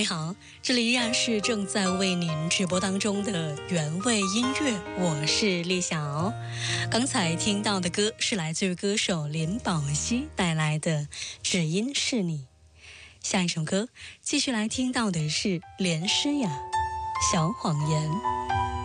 你好，这里依然是正在为您直播当中的原味音乐，我是丽晓。刚才听到的歌是来自于歌手林保怡带来的《只因是你》。下一首歌继续来听到的是连诗雅《小谎言》。